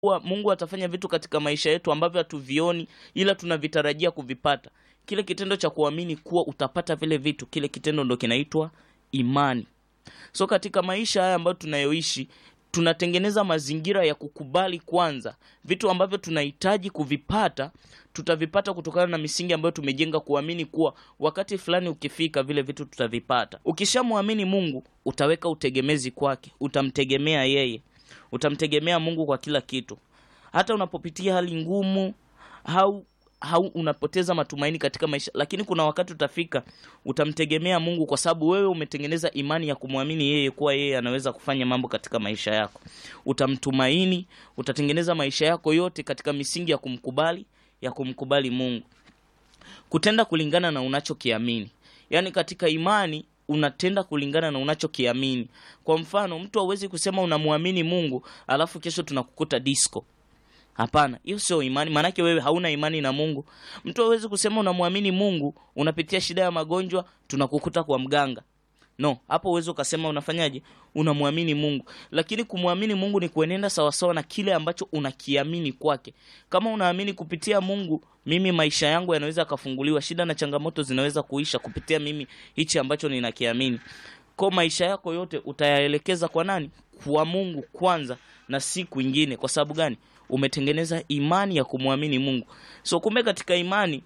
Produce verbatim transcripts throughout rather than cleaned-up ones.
kuwa Mungu atafanya vitu katika maisha yetu ambavyo hatuvioni ila tunavitarajia kuvipata. Kile kitendo cha kuamini kuwa utapata vile vitu, kile kitendo ndo kinaitwa imani. So katika maisha haya ambayo tunayoishi, tunatengeneza mazingira ya kukubali kwanza vitu ambavyo tunahitaji kuvipata, tutavipata kutokana na misingi ambayo tumejenga kuamini kuwa wakati fulani ukifika vile vitu tutavipata. Ukishamwamini Mungu, utaweka utegemezi kwake, utamtegemea yeye. Utamtegemea Mungu kwa kila kitu. Hata unapopitia hali ngumu au au unapoteza matumaini katika maisha, lakini kuna wakati utafika utamtegemea Mungu kwa sababu wewe umetengeneza imani ya kumwamini yeye kuwa yeye anaweza kufanya mambo katika maisha yako. Utamtumaini, utatengeneza maisha yako yote katika misingi ya kumkubali, ya kumkubali Mungu. Kutenda kulingana na unachokiamini. Yaani katika imani unatenda kulingana na unachokiamini. Kwa mfano, mtu hawezi kusema unamwamini Mungu alafu kesho tunakukuta disco. Hapana, hiyo sio imani, maana yake wewe hauna imani na Mungu. Mtu hawezi kusema unamwamini Mungu, unapitia shida ya magonjwa, tunakukuta kwa mganga. No, hapo uwezo ukasema unafanyaje? Unamwamini Mungu. Lakini kumwamini Mungu ni kuenenda sawa sawa na kile ambacho unakiamini kwake. Kama unaamini kupitia Mungu, mimi maisha yangu yanaweza kufunguliwa, shida na changamoto zinaweza kuisha kupitia mimi hichi ambacho ninakiamini. Kwa maisha yako yote utayaelekeza kwa nani? Kwa Mungu kwanza na si kwingine. Kwa sababu gani? Umetengeneza imani ya kumwamini Mungu. So kumbe katika imani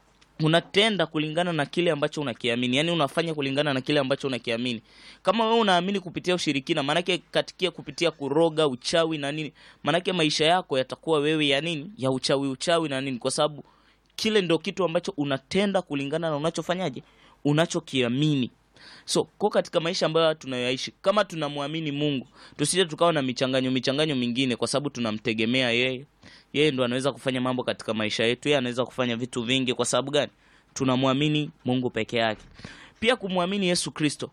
unatenda kulingana na kile ambacho unakiamini. Yaani unafanya kulingana na kile ambacho unakiamini. Kama wewe unaamini kupitia ushirikina, maana yake katikia kupitia kuroga, uchawi na nini, maana yake maisha yako yatakuwa wewe ya nini? Ya uchawi uchawi na nini, kwa sababu kile ndio kitu ambacho unatenda kulingana na unachofanyaje? Unachokiamini. So kwa katika maisha ambayo tunayoishi, kama tunamwamini Mungu, tusije tukawa na michanganyo michanganyo mingine kwa sababu tunamtegemea yeye. Yeye ndo anaweza kufanya mambo katika maisha yetu, yeye anaweza kufanya vitu vingi. Kwa sababu gani? Tunamwamini Mungu peke yake. Pia kumwamini Yesu Kristo.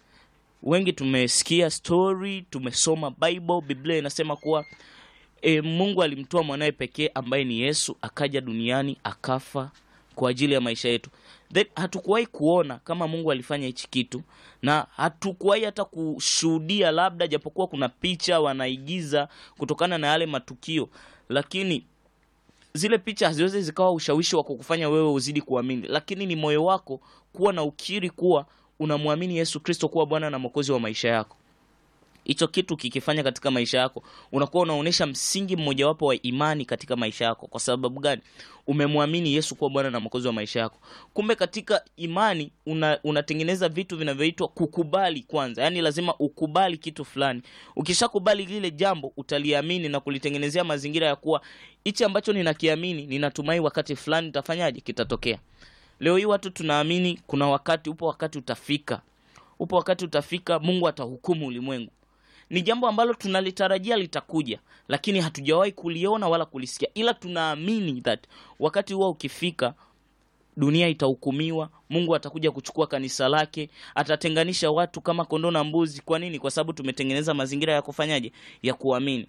Wengi tumesikia story, tumesoma Bible, Biblia inasema kuwa e, Mungu alimtoa mwanae pekee ambaye ni Yesu akaja duniani akafa kwa ajili ya maisha yetu. Then hatukuwahi kuona kama Mungu alifanya hichi kitu, na hatukuwahi hata kushuhudia, labda japokuwa kuna picha wanaigiza kutokana na yale matukio, lakini zile picha haziwezi zikawa ushawishi wa kukufanya wewe uzidi kuamini. Lakini ni moyo wako kuwa na ukiri kuwa unamwamini Yesu Kristo kuwa Bwana na Mwokozi wa maisha yako. Hicho kitu kikifanya katika maisha yako, unakuwa unaonesha msingi mmoja wapo wa imani katika maisha yako. Kwa sababu gani? Umemwamini Yesu kuwa Bwana na Mwokozi wa maisha yako. Kumbe katika imani una, unatengeneza vitu vinavyoitwa kukubali kwanza. Yaani lazima ukubali kitu fulani. Ukishakubali lile jambo, utaliamini na kulitengenezea mazingira ya kuwa hichi ambacho ninakiamini, ninatumai wakati fulani nitafanyaje? Kitatokea. Leo hii watu tunaamini kuna wakati, upo wakati utafika. Upo wakati utafika Mungu atahukumu ulimwengu. Ni jambo ambalo tunalitarajia litakuja, lakini hatujawahi kuliona wala kulisikia, ila tunaamini that wakati huo ukifika dunia itahukumiwa, Mungu atakuja kuchukua kanisa lake, atatenganisha watu kama kondoo na mbuzi. Kwa nini? Kwa sababu tumetengeneza mazingira ya kufanyaje? Ya kuamini.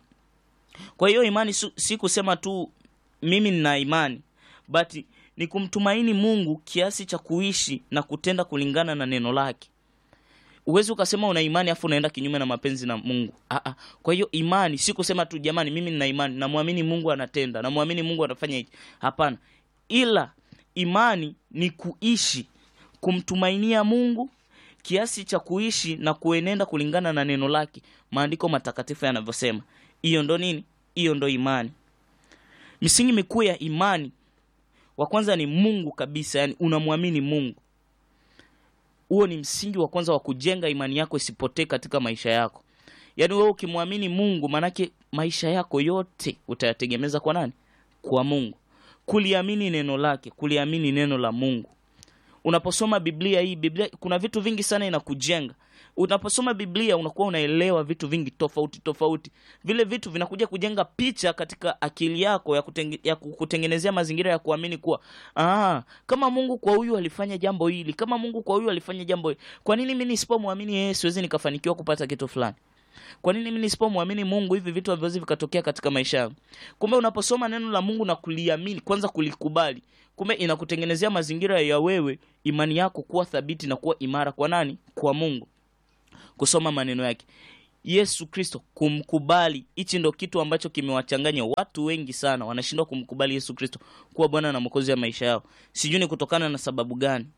Kwa hiyo imani si kusema tu mimi nina imani, but ni kumtumaini Mungu kiasi cha kuishi na kutenda kulingana na neno lake. Uwezi ukasema una imani afu unaenda kinyume na mapenzi na Mungu. Ah ah. Kwa hiyo imani si kusema tu jamani mimi nina imani, na muamini Mungu anatenda, na muamini Mungu anafanya hivi. Hapana. Ila imani ni kuishi, kumtumainia Mungu kiasi cha kuishi na kuenenda kulingana na neno lake. Maandiko matakatifu yanavyosema. Hiyo ndo nini? Hiyo ndo imani. Misingi mikuu ya imani, wa kwanza ni Mungu kabisa, yani unamwamini Mungu. Huo ni msingi wa kwanza wa kujenga imani yako isipotee katika maisha yako. Yaani wewe ukimwamini Mungu, manake maisha yako yote utayategemeza kwa nani? Kwa Mungu. Kuliamini neno lake, kuliamini neno la Mungu. Unaposoma Biblia hii, Biblia kuna vitu vingi sana inakujenga. Unaposoma Biblia unakuwa unaelewa vitu vingi tofauti tofauti. Vile vitu vinakuja kujenga picha katika akili yako ya, kutenge, ya kutengenezea mazingira ya kuamini kuwa ah, kama Mungu kwa huyu alifanya jambo hili, kama Mungu kwa huyu alifanya jambo hili, kwa nini mimi nisipomwamini yeye siwezi nikafanikiwa kupata kitu fulani? Kwa nini mimi nisipomwamini Mungu hivi vitu haviwezi vikatokea katika maisha yangu? Kumbe unaposoma neno la Mungu na kuliamini, kwanza kulikubali, kumbe inakutengenezea mazingira ya wewe imani yako kuwa thabiti na kuwa imara kwa nani? Kwa Mungu. Kusoma maneno yake. Yesu Kristo, kumkubali. Hichi ndio kitu ambacho kimewachanganya watu wengi sana, wanashindwa kumkubali Yesu Kristo kuwa Bwana na Mwokozi wa maisha yao. Sijui ni kutokana na sababu gani,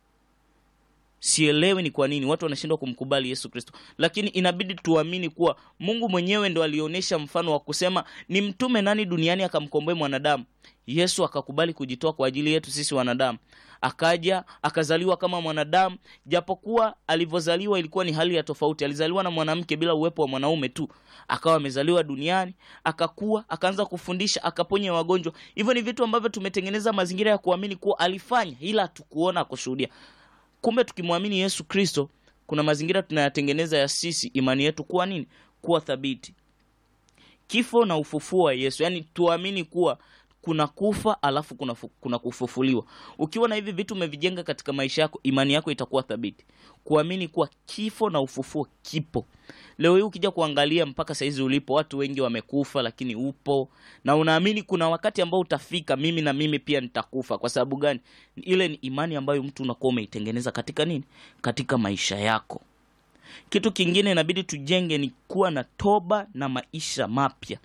sielewi ni kwa nini watu wanashindwa kumkubali Yesu Kristo. Lakini inabidi tuamini kuwa Mungu mwenyewe ndo alionyesha mfano wa kusema ni mtume nani duniani akamkomboe mwanadamu. Yesu akakubali kujitoa kwa ajili yetu sisi wanadamu. Akaja akazaliwa kama mwanadamu, japokuwa alivyozaliwa ilikuwa ni hali ya tofauti. Alizaliwa na mwanamke bila uwepo wa mwanaume tu. Akawa amezaliwa duniani, akakua, akaanza kufundisha, akaponya wagonjwa. Hivyo ni vitu ambavyo tumetengeneza mazingira ya kuamini kuwa alifanya, ila hatukuona kushuhudia. Kumbe tukimwamini Yesu Kristo, kuna mazingira tunayatengeneza ya sisi imani yetu kuwa nini? Kuwa thabiti. Kifo na ufufuo wa Yesu, yani tuamini kuwa kuna kufa alafu kuna, kuna kufufuliwa. Ukiwa na hivi vitu umevijenga katika maisha yako, imani yako itakuwa thabiti. Kuamini kuwa kifo na ufufuo kipo. Leo hii ukija kuangalia mpaka saizi ulipo, watu wengi wamekufa lakini upo. Na unaamini kuna wakati ambao utafika mimi na mimi pia nitakufa. Kwa sababu gani? Ile ni imani ambayo mtu unakuwa umeitengeneza katika nini? Katika maisha yako. Kitu kingine inabidi tujenge ni kuwa na toba na maisha mapya.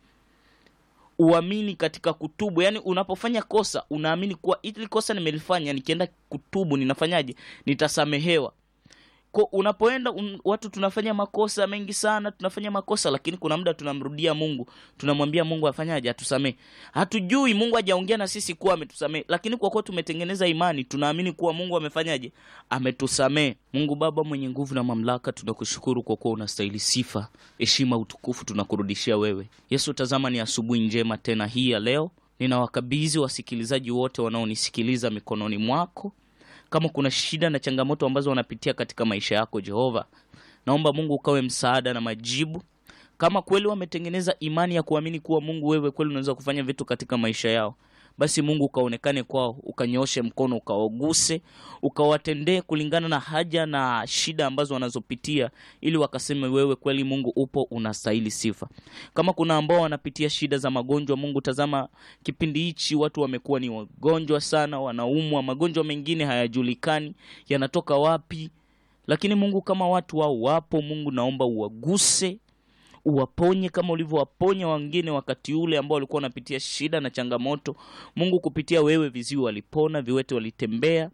Uamini katika kutubu, yani unapofanya kosa unaamini kuwa hili kosa nimelifanya, nikienda kutubu ninafanyaje? Nitasamehewa. Kwa unapoenda un, watu tunafanya makosa mengi sana, tunafanya makosa lakini kuna muda tunamrudia Mungu, tunamwambia Mungu afanyaje? Atusamee. Hatujui Mungu hajaongea na sisi kuwa ametusamee, lakini kwa kuwa tumetengeneza imani tunaamini kuwa Mungu amefanyaje? Ametusamee. Mungu Baba mwenye nguvu na mamlaka, tunakushukuru kwa kuwa unastahili sifa, heshima, utukufu tunakurudishia wewe. Yesu, tazama ni asubuhi njema tena hii ya leo. Ninawakabidhi wasikilizaji wote wanaonisikiliza mikononi mwako. Kama kuna shida na changamoto ambazo wanapitia katika maisha yako Jehova, naomba Mungu ukawe msaada na majibu. Kama kweli wametengeneza imani ya kuamini kuwa Mungu wewe kweli unaweza kufanya vitu katika maisha yao, basi Mungu ukaonekane kwao, ukanyooshe mkono, ukaoguse, ukawatendee kulingana na haja na shida ambazo wanazopitia, ili wakaseme wewe kweli Mungu upo, unastahili sifa. Kama kuna ambao wanapitia shida za magonjwa, Mungu tazama kipindi hichi watu wamekuwa ni wagonjwa sana, wanaumwa, magonjwa mengine hayajulikani yanatoka wapi. Lakini Mungu kama watu wao wapo, Mungu naomba uwaguse, uwaponye kama ulivyowaponya wengine wakati ule ambao walikuwa wanapitia shida na changamoto. Mungu kupitia wewe viziwi walipona, viwete walitembea,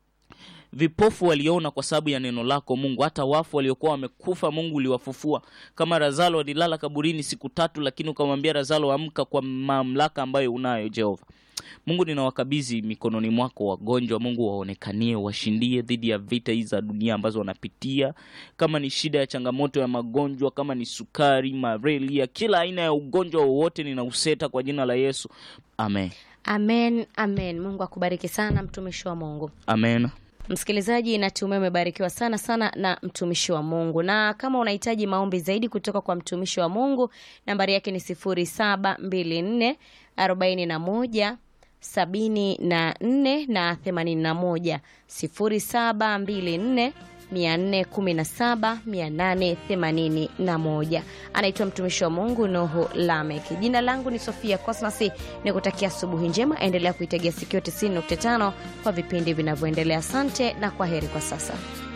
vipofu waliona kwa sababu ya neno lako Mungu. Hata wafu waliokuwa wamekufa Mungu uliwafufua. Kama Lazaro alilala kaburini siku tatu, lakini ukamwambia Lazaro amka kwa mamlaka ambayo unayo Jehova. Mungu ninawakabidhi mikononi mwako wagonjwa, Mungu waonekanie, washindie dhidi ya vita hizi za dunia ambazo wanapitia. Kama ni shida ya changamoto ya magonjwa, kama ni sukari, malaria, kila aina ya ugonjwa wowote ninauseta kwa jina la Yesu. Amen. Amen, amen. Mungu akubariki sana mtumishi wa Mungu. Amen. Msikilizaji, natumai umebarikiwa sana sana na mtumishi wa Mungu. Na kama unahitaji maombi zaidi kutoka kwa mtumishi wa Mungu, nambari yake ni sifuri saba mbili nne arobaini na moja sabini na nne na themanini na moja, sifuri saba mbili nne mia nne kumi na saba mia nane themanini na moja. Anaitwa mtumishi wa Mungu Nuhu Lamek. Jina langu ni Sofia Cosmas. Nikutakia asubuhi njema, endelea kuitegea sikio tisini nukta tano kwa vipindi vinavyoendelea. Asante na kwaheri kwa sasa.